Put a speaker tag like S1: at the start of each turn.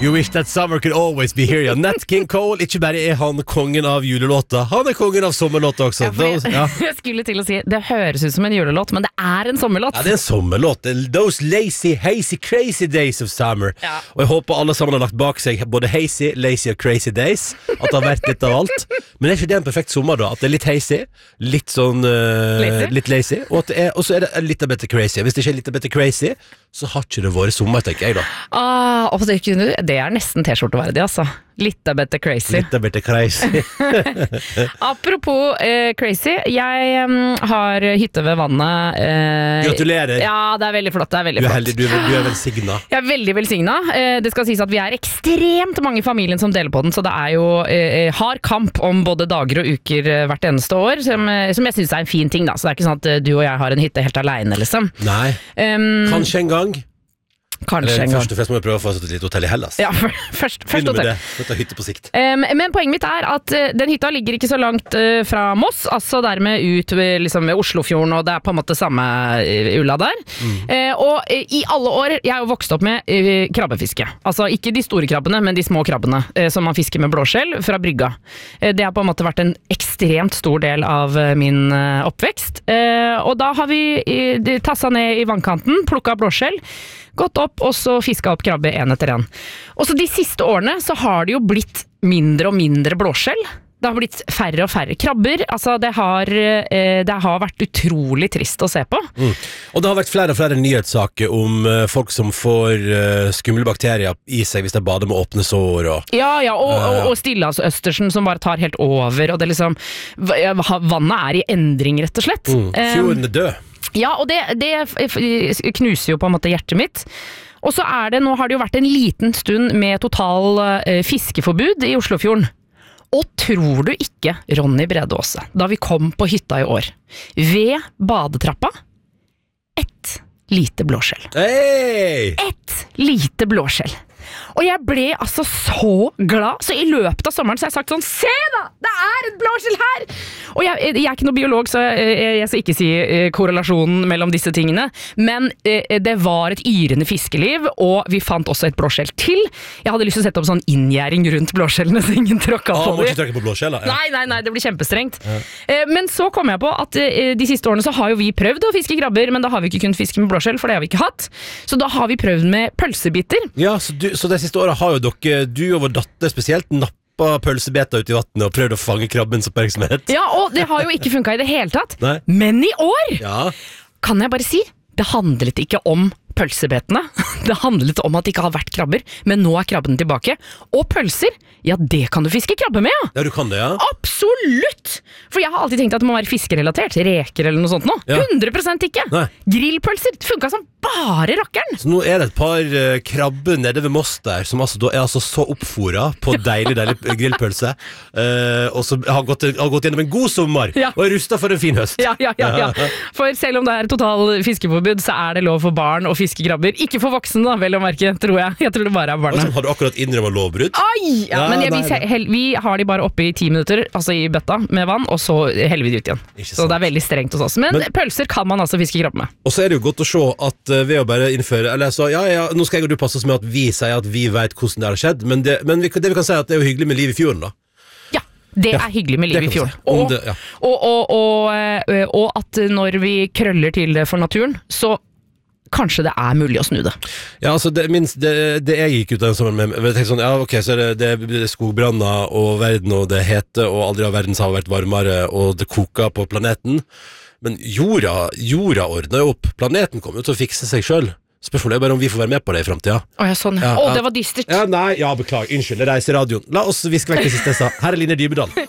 S1: You wish that summer could always be here, ja. Nat King Cole, ikke bare han kongen av julelåta, han kongen av sommerlåta også.
S2: Jeg skulle til å si, det høres ut som en julelåt, men det en sommerlåt.
S1: Ja, det en sommerlåt. Those lazy, hazy, crazy days of summer. Ja. Og jeg håper alle sammen har lagt bak seg både hazy, lazy og crazy days. At det har vært litt av alt. Men ikke det en perfekt sommer da? At det litt hazy, litt sånn litt lazy, og så det litt av better crazy. Hvis det ikke litt av better crazy, så har ikke det vært sommer, tenker jeg da.
S2: Det nesten T-skjorteverdig, altså. Litt av better crazy.
S1: Litt av better crazy.
S2: Apropos crazy, jeg har hytte ved vannet.
S1: Gratulerer.
S2: Ja, det veldig flott. Det veldig
S1: flott. Du velsigna.
S2: Jeg veldig velsigna. Det skal sies at vi ekstremt mange i familien som deler på den, så det jo hard kamp om både dager og uker hvert eneste år, som jeg synes en fin ting da. Så det ikke sånn at du og jeg har en hytte helt alene, liksom.
S1: Nei. Kanskje en gang.
S2: Kanskje en gang.
S1: Først og fremst må jeg prøve å få et lite hotell i Hellas.
S2: Ja, først hotell.
S1: Dette hytte på sikt.
S2: Men poenget mitt at den hytta ligger ikke så langt fra Moss, altså dermed ut liksom, ved Oslofjorden, og det på en måte samme ulla der. Og i alle år, jeg har jo vokst opp med krabbefiske. Altså ikke de store krabbene, men de små krabbene, som man fisker med blåskjell fra brygga. Det har på en måte vært en ekstremt stor del av min oppvekst. Og da har vi tasset ned i vannkanten, plukket blåskjell, gått opp og så fisket opp krabbe en etter en. Og så de siste årene så har det jo blitt mindre og mindre blåskjell. Det har blitt færre og færre krabber. Altså det har vært utrolig trist å se på.
S1: Og det har vært flere og flere nyhetssaker om folk som får skumle bakterier i seg hvis de bader med åpne sår. Og Stillehavsøstersen som bare tar helt over. Og det liksom, vannet i endring rett og slett. Fjorden død.
S2: Ja, og det knuser jo på en måte hjertet mitt. Og så nå har det jo vært en liten stund med total fiskeforbud i Oslofjorden. Og tror du ikke, Ronny Brede Aase, da vi kom på hytta i år, ved badetrappa, ett lite blåskjell.
S1: Hey!
S2: Ett lite blåskjell. Og jeg ble altså så glad, så i løpet av sommeren så har jeg sagt sånn, se da, det et blåskjell her! Og jeg ikke noe biolog, så jeg skal ikke si korrelasjonen mellom disse tingene, men det var et yrende fiskeliv, og vi fant også et blåskjell til. Jeg hadde lyst til å sette opp sånn inngjæring rundt blåskjellene, så ingen tråkket på
S1: må ikke tråkke på blåskjell, ja.
S2: Nei, det blir kjempestrengt. Men så kom jeg på at de siste årene så har jo vi prøvd å fiske krabber, men da har vi ikke kunnet fiske med blåskjell, for det har vi ikke hatt. Så da har vi prøvd med pølsebiter. Ja,
S1: så de siste årene har jo dere, du og vår datter spesielt, nappa pølsebeter ut i vattnet og prøvd å fange krabbens oppmerksomhet.
S2: Ja, og det har jo ikke funket i det hele tatt.
S1: Nei.
S2: Men i år
S1: kan
S2: jeg bare si, det handlet ikke om pølsebetene. Det handlet om at det ikke har vært krabber, men nå krabben tilbake. Og pølser, ja, det kan du fiske krabbe med, ja.
S1: Ja, du kan det, ja.
S2: Absolutt! For jeg har alltid tenkt at det må være fiskerelatert, reker eller noe sånt nå. Ja. 100% ikke.
S1: Nei.
S2: Grillpølser, det funket som bare rakkeren.
S1: Så nå det et par krabber nede ved Moss der, som altså, da så oppforet på deilig grillpølse, og så har gått gjennom en god sommer, og rustet for en fin høst.
S2: Ja. For selv om det total fiskeforbud, så det lov for barn å fiske krabber. Ikke for voksne da, vel å merke, tror jeg. Jeg tror det bare barna.
S1: Har du akkurat innrømmet lovbrudd?
S2: Men vi har de bare oppe i 10 minutter, altså i bøtta med vann, og så heller vi det ut igjen. Så det veldig strengt hos oss. Men pølser kan man altså fiske krabbe med.
S1: Og så det jo godt å se at ved å bare innføre, eller så, nå skal jeg og du passe oss med at vi sier at vi vet hvordan det har skjedd, men det vi kan si at det jo hyggelig med liv i fjorden da.
S2: Ja, det hyggelig med liv i fjorden. Og at når vi krøller til det for naturen, så kanskje det mulig å snu det.
S1: Ja, altså det jeg gikk ut av sammen med, jeg tenkte sånn, ok, så det skogbranner og verden, og det heter, og aldri har verdens hav vært varmere, og det koker på planeten. Men jorda ordner jo opp. Planeten kommer jo til å fikse seg selv. Spørsmålet bare om vi får være med på det i fremtiden.
S2: Sånn. Det var dystert.
S1: Beklager. Unnskyld, det reiser radioen. La oss viske vekk det siste jeg sa. Her Line Dybedal.